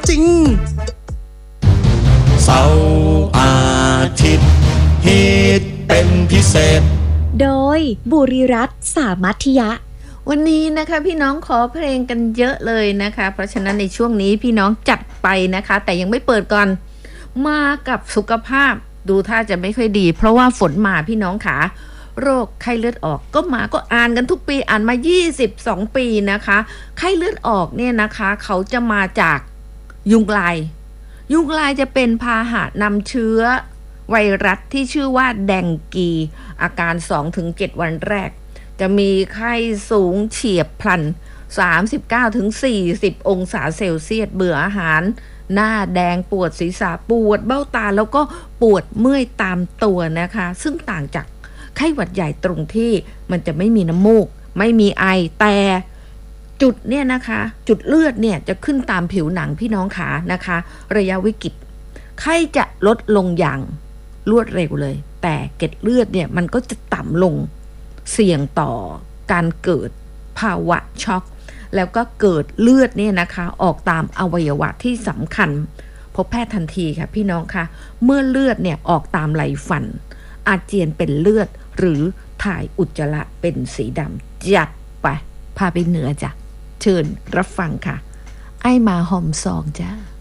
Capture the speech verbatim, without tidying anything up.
จริงเสาร์อาทิตย์ฮิตเป็นพิเศษโดยบุรีรัตน์สามัธยะวันนี้นะคะพี่น้องขอเพลงกันเยอะเลยนะคะเพราะฉะนั้นในช่วงนี้พี่น้องจัดไปนะคะแต่ยังไม่เปิดก่อนมากับสุขภาพดูท่าจะไม่ค่อยดีเพราะว่าฝนมาพี่น้องขาโรคไข้เลือดออกก็มาก็อ่านกันทุกปีอ่านมายี่สิบสองปีนะคะไข้เลือดออกเนี่ยนะคะเขาจะมาจากยุงลายยุงลายจะเป็นพาหะนำเชื้อไวรัสที่ชื่อว่าแดงกีอาการ สองถึงเจ็ด วันแรกจะมีไข้สูงเฉียบพลัน สามสิบเก้าถึงสี่สิบ องศาเซลเซียสเบื่ออาหารหน้าแดงปวดศีรษะปวดเบ้าตาแล้วก็ปวดเมื่อยตามตัวนะคะซึ่งต่างจากไข้หวัดใหญ่ตรงที่มันจะไม่มีน้ำมูกไม่มีไอแต่จุดเนี่ยนะคะจุดเลือดเนี่ยจะขึ้นตามผิวหนังพี่น้องขานะคะระยะวิกฤตไข้จะลดลงอย่างรวดเร็วเลยแต่เกล็ดเลือดเนี่ยมันก็จะต่ำลงเสี่ยงต่อการเกิดภาวะช็อกแล้วก็เกิดเลือดเนี่ยนะคะออกตามอวัยวะที่สำคัญพบแพทย์ทันทีค่ะพี่น้องคะเมื่อเลือดเนี่ยออกตามไหลฟันอาเจียนเป็นเลือดหรือถ่ายอุจจาระเป็นสีดำจัดไปพาไปเหนือจ้ะเชิญรับฟังค่ะไอ้มาหอมซองจ้า